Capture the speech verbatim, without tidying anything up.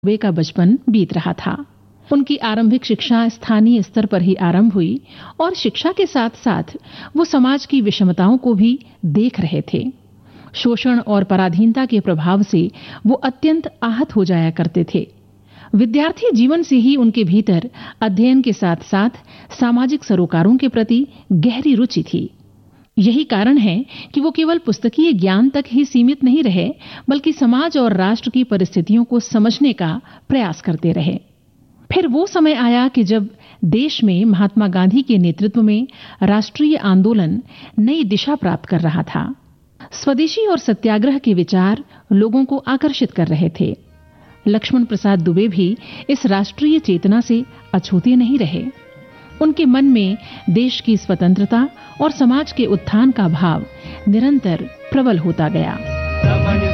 दुबे का बचपन बीत रहा था। उनकी आरंभिक शिक्षा स्थानीय स्तर पर ही आरंभ हुई और शिक्षा के साथ साथ वो समाज की विषमताओं को भी देख रहे थे। शोषण और पराधीनता के प्रभाव से वो अत्यंत आहत हो जाया करते थे। विद्यार्थी जीवन से ही उनके भीतर अध्ययन के साथ साथ सामाजिक सरोकारों के प्रति गहरी रुचि थी। यही कारण है कि वो केवल पुस्तकीय ज्ञान तक ही सीमित नहीं रहे, बल्कि समाज और राष्ट्र की परिस्थितियों को समझने का प्रयास करते रहे। फिर वो समय आया कि जब देश में महात्मा गांधी के नेतृत्व में राष्ट्रीय आंदोलन नई दिशा प्राप्त कर रहा था। स्वदेशी और सत्याग्रह के विचार लोगों को आकर्षित कर रहे थे। लक्ष्मण प्रसाद दुबे भी इस राष्ट्रीय चेतना से अछूते नहीं रहे। उनके मन में देश की स्वतंत्रता और समाज के उत्थान का भाव निरंतर प्रबल होता गया।